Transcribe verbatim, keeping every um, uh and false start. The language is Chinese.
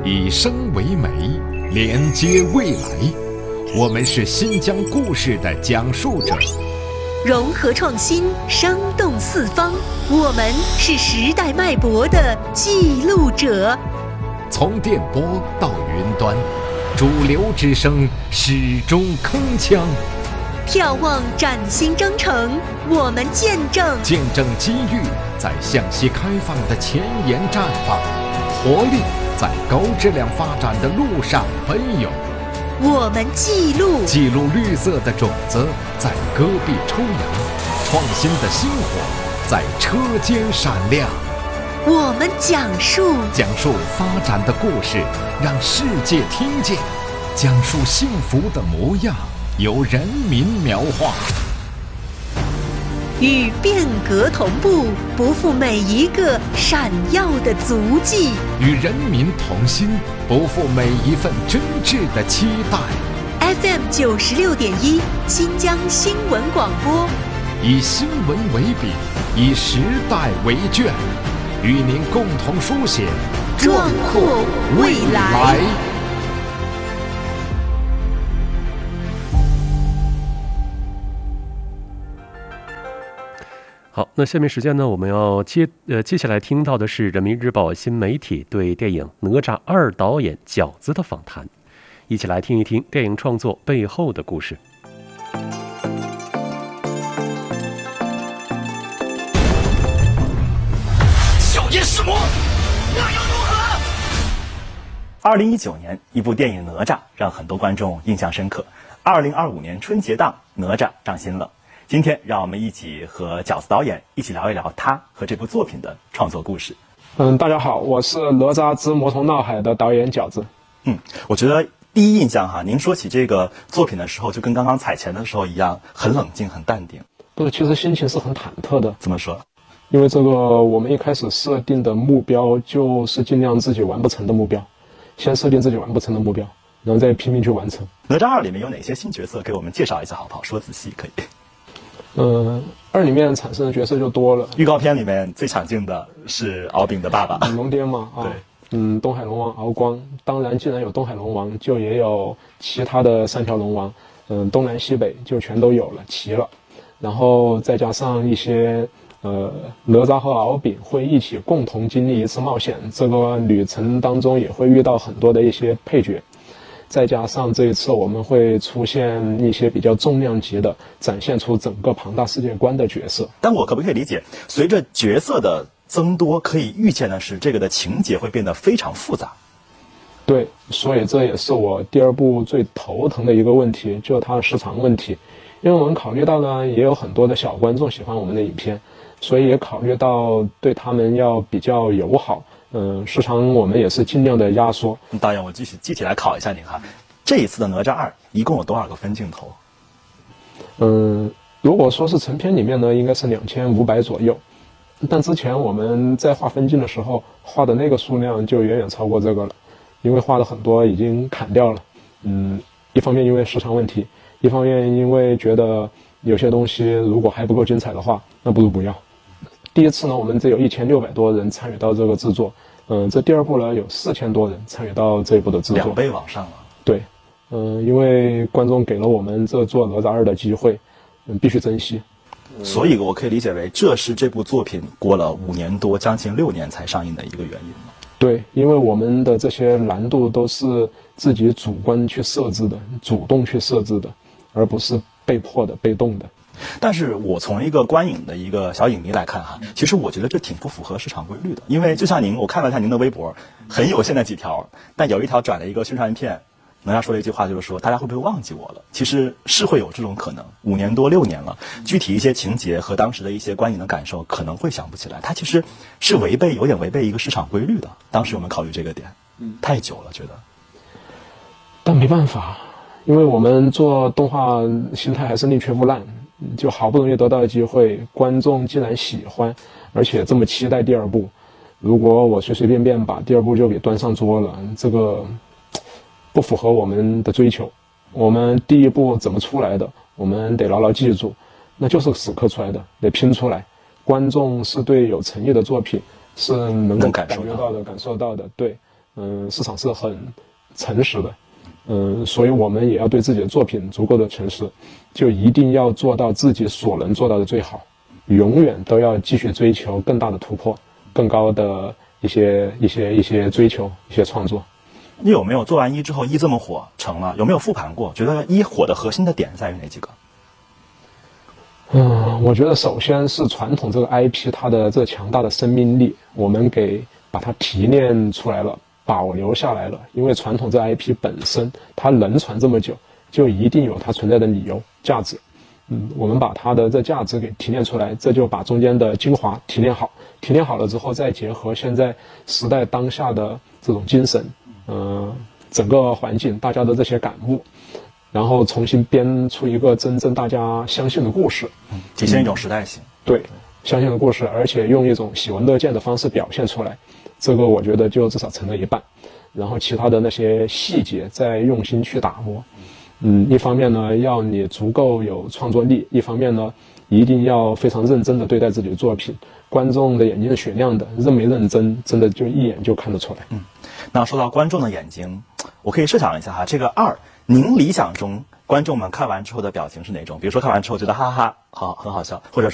以声为媒，连接未来。我们是新疆故事的讲述者， 融合创新，生动四方。我们是时代脉搏的记录者。 从电波到云端，主流之声始终铿锵。 眺望崭新征程，我们见证见证机遇在向西开放的前沿绽放，活力在高质量发展的路上奔涌。 我们记录记录绿色的种子在戈壁抽芽，创新的星火在车间闪亮。 我们讲述讲述发展的故事，让世界听见；讲述幸福的模样，由人民描画。 与变革同步，不负每一个闪耀的足迹； 与人民同心，不负每一份真挚的期待。 F M 九十六点一，新疆新闻广播， 以新闻为笔，以时代为卷，与您共同书写壮阔未来。 好，那下面时间呢，我们要接呃接下来听到的是人民日报新媒体对电影《哪吒二》导演饺子的访谈，一起来听一听电影创作背后的故事。 小爷是魔，那又如何？二零一九年，一部电影《哪吒》让很多观众印象深刻。二零二五年春节档，哪吒上新了。今天让我们一起和饺子导演一起聊一聊他和这部作品的创作故事。 嗯，大家好，我是哪吒之魔童闹海的导演饺子。 嗯，我觉得第一印象哈，您说起这个作品的时候，就跟刚刚采前的时候一样，很冷静，很淡定。 不是，其实心情是很忐忑的。 怎么说？ 因为这个我们一开始设定的目标就是尽量自己完不成的目标，先设定自己完不成的目标，然后再拼命去完成。 哪吒二里面有哪些新角色？给我们介绍一下好不好？说仔细可以。 嗯，二里面产生的角色就多了。 预告片里面最抢镜的是敖丙的爸爸， 龙爹嘛，啊， 对， 嗯，东海龙王敖光。当然，既然有东海龙王，就也有其他的三条龙王，嗯，东南西北就全都有了，齐了。然后再加上一些，呃，哪吒和敖丙会一起共同经历一次冒险，这个旅程当中也会遇到很多的一些配角。再加上这一次我们会出现一些比较重量级的，展现出整个庞大世界观的角色。 但我可不可以理解，随着角色的增多，可以预见的是这个的情节会变得非常复杂？ 对，所以这也是我第二部最头疼的一个问题，就是它的时长问题。因为我们考虑到呢，也有很多的小观众喜欢我们的影片，所以也考虑到对他们要比较友好。嗯，时长我们也是尽量的压缩。 导演，我继续具体来考一下您哈，这一次的哪吒二一共有多少个分镜头？ 嗯，如果说是成片里面呢，应该是两千五百左右，但之前我们在画分镜的时候画的那个数量就远远超过这个了，因为画的很多已经砍掉了。嗯，一方面因为时长问题，一方面因为觉得有些东西如果还不够精彩的话，那不如不要。第一次呢，我们只有一千六百多人参与到这个制作，嗯，这第二部呢有四千多人参与到这一部的制作， 两倍往上了。 对，嗯，因为观众给了我们这做哪吒二的机会，嗯，必须珍惜。 所以我可以理解为，这是这部作品过了五年多，将近六年才上映的一个原因吗？ 对，因为我们的这些难度都是自己主观去设置的，主动去设置的，而不是被迫的、被动的。 但是我从一个观影的一个小影迷来看哈，其实我觉得这挺不符合市场规律的。因为就像您，我看了一下您的微博，很有限的几条，但有一条转了一个宣传片，哪吒说了一句话，就是说大家会不会忘记我了？其实是会有这种可能，五年多六年了，具体一些情节和当时的一些观影的感受可能会想不起来，它其实是违背有点违背一个市场规律的。当时我们考虑这个点，太久了，觉得。 但没办法，因为我们做动画心态还是宁缺毋滥。就好不容易得到的机会，观众既然喜欢，而且这么期待第二部，如果我随随便便把第二部就给端上桌了，这个不符合我们的追求。我们第一部怎么出来的，我们得牢牢记住，那就是死磕出来的，得拼出来。观众是对有诚意的作品是能够感觉到的、感受到的。对， 嗯，市场是很诚实的，嗯，所以我们也要对自己的作品足够的诚实，就一定要做到自己所能做到的最好，永远都要继续追求更大的突破，更高的一些一些一些追求，一些创作。 你有没有做完一之后，一这么火成了，有没有复盘过？觉得一火的核心的点在于哪几个？ 嗯，我觉得首先是传统这个 I P 它的这强大的生命力，我们给把它提炼出来了，保留下来了。因为传统这 I P 本身它能传这么久，就一定有它存在的理由、价值。嗯，我们把它的这价值给提炼出来，这就把中间的精华提炼好。提炼好了之后，再结合现在时代当下的这种精神，嗯、呃，整个环境大家的这些感悟，然后重新编出一个真正大家相信的故事， 嗯，体现一种时代性。 对，相信的故事，而且用一种喜闻乐见的方式表现出来，这个我觉得就至少成了一半。然后其他的那些细节再用心去打磨。嗯，一方面呢，要你足够有创作力；一方面呢，一定要非常认真的对待自己的作品。观众的眼睛是雪亮的，认没认真，真的就一眼就看得出来。 嗯，那说到观众的眼睛，我可以设想一下哈，这个二，您理想中观众们看完之后的表情是哪种？比如说看完之后觉得哈哈哈，好，很好笑，或者说